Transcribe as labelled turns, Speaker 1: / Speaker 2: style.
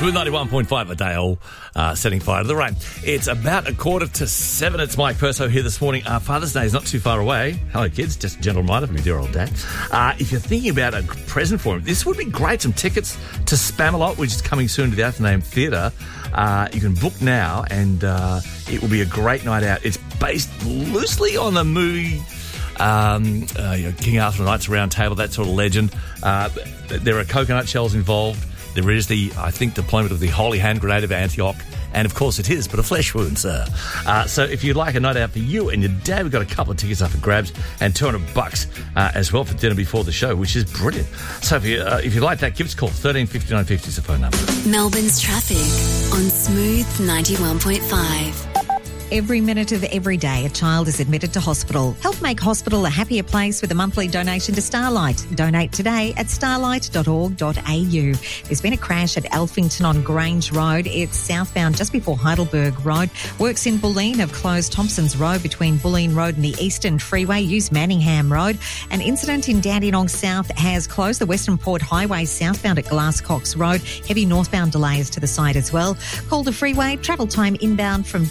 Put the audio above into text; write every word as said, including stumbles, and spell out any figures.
Speaker 1: Smooth ninety-one point five a day, all uh, setting fire to the rain. It's about a quarter to seven. It's Mike Perso here this morning. Uh, Father's Day is not too far away. Hello, kids. Just a gentle reminder from your dear old dad. Uh, if you're thinking about a present for him, this would be great. Some tickets to Spamalot, which is coming soon to the Athenaeum Theatre. Uh, you can book now, and uh, it will be a great night out. It's based loosely on the movie um, uh, you know, King Arthur and the Knights Round Table, that sort of legend. Uh, there are coconut shells involved. There is the, I think, deployment of the Holy Hand Grenade of Antioch. And, of course, it is, but a flesh wound, sir. Uh, so if you'd like a night out for you and your dad, we've got a couple of tickets up for grabs and two hundred bucks uh, as well for dinner before the show, which is brilliant. So if you uh, if you like that, give us a call. thirteen fifty-nine fifty is the phone number.
Speaker 2: Melbourne's traffic on Smooth ninety-one point five.
Speaker 3: Every minute of every day, a child is admitted to hospital. Help make hospital a happier place with a monthly donation to Starlight. Donate today at starlight dot org dot a u. There's been a crash at Alphington on Grange Road. It's southbound just before Heidelberg Road. Works in Bulleen have closed Thompson's Road between Bulleen Road and the Eastern Freeway. Use Manningham Road. An incident in Dandenong South has closed the Western Port Highway southbound at Glasscox Road. Heavy northbound delays to the side as well. Calder Freeway, travel time inbound from